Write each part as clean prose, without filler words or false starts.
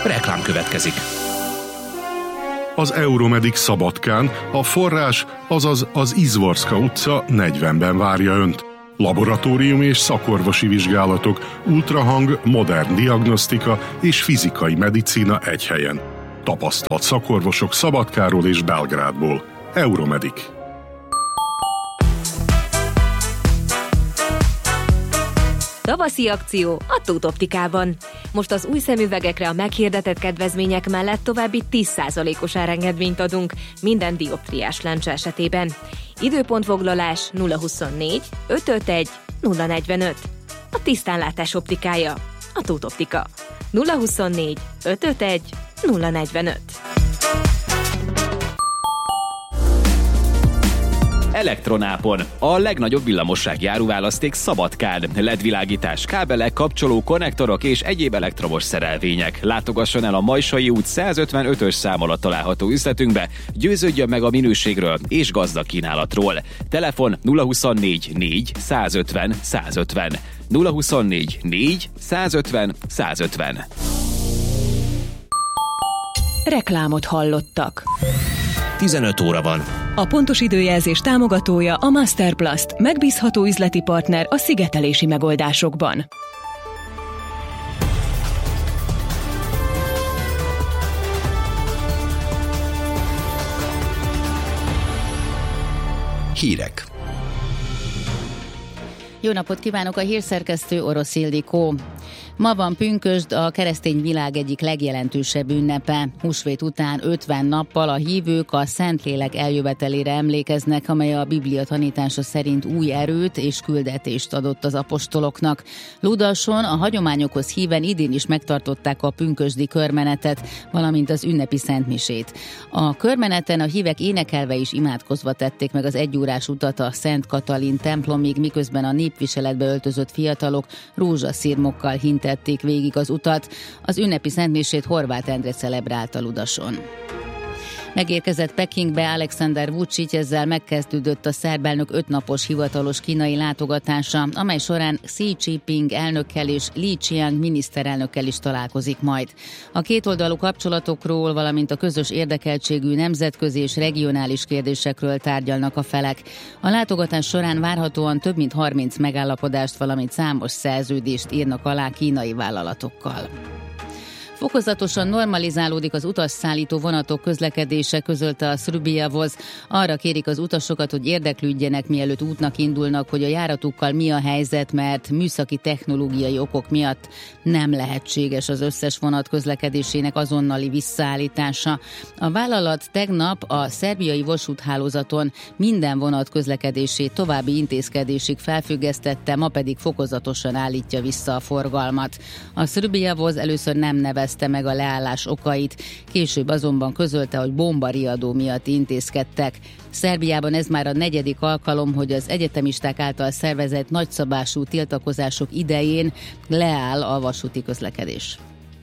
Reklám következik. Az Euromedic Szabadkán a forrás, azaz az Izvorska utca 40-ben várja Önt. Laboratórium és szakorvosi vizsgálatok, ultrahang, modern diagnosztika és fizikai medicína egy helyen. Tapasztalt szakorvosok Szabadkáról és Belgrádból. Euromedic. Tavaszi akció a Tóth Optikában. Most az új szemüvegekre a meghirdetett kedvezmények mellett további 10%-os árengedményt adunk minden dioptriás lencse esetében. Időpontfoglalás 024 551 045. A tisztánlátás optikája. A Tóth Optika. 024 551 045. Elektronápon. A legnagyobb villamossági áruválaszték Szabadkán. LED-világítás, kábelek, kapcsoló, konnektorok és egyéb elektromos szerelvények. Látogasson el a Majsai út 155-ös szám alatt található üzletünkbe, győződjön meg a minőségről és gazdag kínálatról. Telefon 024 4 150 150. 024 4 150 150. Reklámot hallottak. 15 óra van. A pontos időjelzés támogatója a Masterplast, megbízható üzleti partner a szigetelési megoldásokban. Hírek. Jó napot kívánok, a hírszerkesztő Orosz Ildikó. Ma van pünkösd, a keresztény világ egyik legjelentősebb ünnepe. Húsvét után 50 nappal a hívők a Szentlélek eljövetelére emlékeznek, amely a Biblia tanítása szerint új erőt és küldetést adott az apostoloknak. Ludason a hagyományokhoz híven idén is megtartották a pünkösdi körmenetet, valamint az ünnepi szentmisét. A körmeneten a hívek énekelve és imádkozva tették meg az egyórás utat a Szent Katalin templomig, miközben a népviseletbe öltözött fiatalok rózsaszirmokkal hintették végig az utat. Az ünnepi szentmisét Horváth Endre celebrálta Ludason. Megérkezett Pekingbe Alexander Vučić, ezzel megkezdődött a szerb elnök 5 napos hivatalos kínai látogatása, amely során Xi Jinping elnökkel és Li Qiang miniszterelnökkel is találkozik majd. A kétoldalú kapcsolatokról, valamint a közös érdekeltségű nemzetközi és regionális kérdésekről tárgyalnak a felek. A látogatás során várhatóan több mint 30 megállapodást, valamint számos szerződést írnak alá kínai vállalatokkal. Fokozatosan normalizálódik az utasszállító vonatok közlekedése, közölte a Srbijavoz. Arra kérik az utasokat, hogy érdeklődjenek, mielőtt útnak indulnak, hogy a járatukkal mi a helyzet, mert műszaki technológiai okok miatt nem lehetséges az összes vonat közlekedésének azonnali visszaállítása. A vállalat tegnap a szerbiai vasúthálózaton minden vonat közlekedését további intézkedésig felfüggesztette, ma pedig fokozatosan állítja vissza a forgalmat. A Srbijavoz először nem nevezte meg a leállás okait, később azonban közölte, hogy bombariadó miatt intézkedtek. Szerbiában ez már a 4. alkalom, hogy az egyetemisták által szervezett nagyszabású tiltakozások idején leáll a vasúti közlekedés.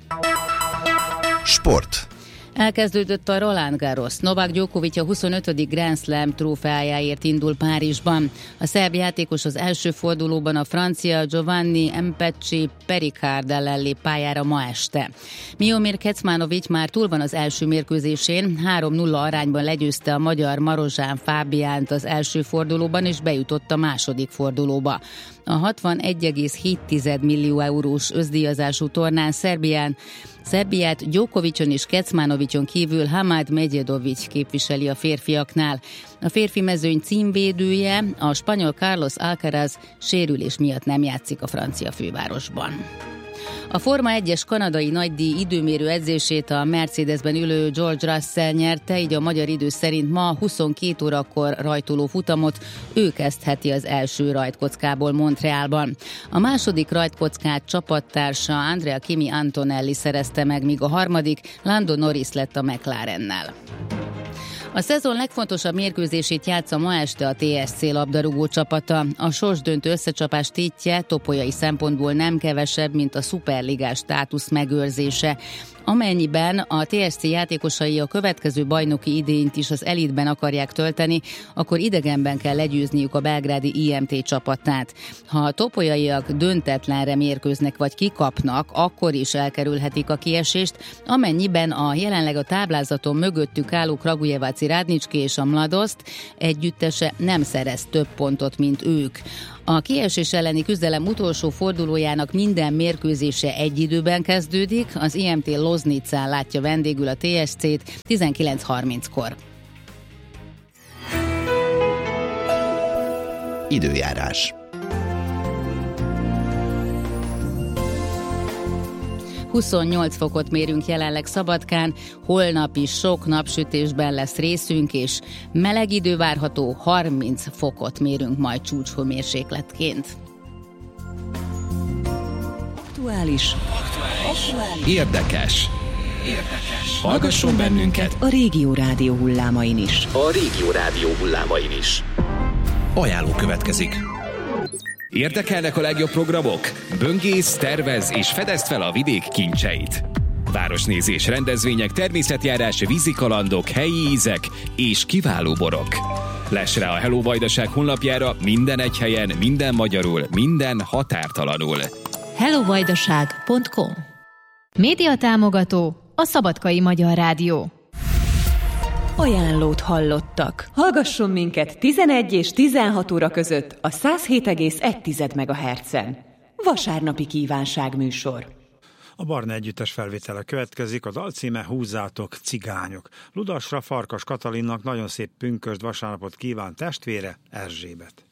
Sport. Elkezdődött a Roland Garros. Novák Djokovic a 25. Grand Slam trófeájáért indul Párizsban. A szerb játékos az első fordulóban a francia Giovanni Mpecsi Pericard ellen lép pályára ma este. Miomir Kecmanovic már túl van az első mérkőzésén, 3-0 arányban legyőzte a magyar Marozsán Fábiánt az első fordulóban, és bejutott a második fordulóba. A 61,7 millió eurós összdíjazású tornán Szerbiát Djokovicon és Kecmanovicon kívül Hamad Medjedovic képviseli a férfiaknál. A férfi mezőny címvédője, a spanyol Carlos Alcaraz sérülés miatt nem játszik a francia fővárosban. A Forma 1-es kanadai nagydíj időmérő edzését a Mercedesben ülő George Russell nyerte, így a magyar idő szerint ma 22 órakor rajtoló futamot ő kezdheti az első rajtkockából Montrealban. A második rajtkockát csapattársa Andrea Kimi Antonelli szerezte meg, míg a harmadik Lando Norris lett a McLarennel. A szezon legfontosabb mérkőzését játsza ma este a TSC labdarúgó csapata. A sorsdöntő összecsapás tétje topolyai szempontból nem kevesebb, mint a szuperligás státusz megőrzése. Amennyiben a TSC játékosai a következő bajnoki idényt is az elitben akarják tölteni, akkor idegenben kell legyőzniük a belgrádi IMT csapatát. Ha a topolyaiak döntetlenre mérkőznek vagy kikapnak, akkor is elkerülhetik a kiesést, amennyiben a jelenleg a táblázaton mögöttük álló Kragujevac Radnicski és a Mladost együttese nem szerez több pontot, mint ők. A kiesés elleni küzdelem utolsó fordulójának minden mérkőzése egy időben kezdődik, az IMT Loznicán látja vendégül a TSC-t 19:30-kor. Időjárás. 28 fokot mérünk jelenleg Szabadkán, holnap is sok napsütésben lesz részünk, és meleg idő várható, 30 fokot mérünk majd csúcshőmérsékletként. Aktuális. Érdekes. Hallgasson bennünket A Régió Rádió hullámain is. a Régió Rádió hullámain is. Ajánló következik. Érdekelnek a legjobb programok? Böngész, tervez és fedezd fel a vidék kincseit. Városnézés, rendezvények, természetjárás, vízikalandok, helyi ízek és kiváló borok. Less rá a Hello Vajdaság honlapjára minden egy helyen, minden magyarul, minden határtalanul. hellovajdaság.com. Média támogató a Szabadkai Magyar Rádió. Ajánlót hallottak. Hallgasson minket 11 és 16 óra között a 107,1 MHz-en. Vasárnapi kívánságműsor. A Barna együttes felvétele következik, a dal címe Húzzátok, cigányok. Ludasra Farkas Katalinnak nagyon szép pünkösd vasárnapot kíván testvére, Erzsébet.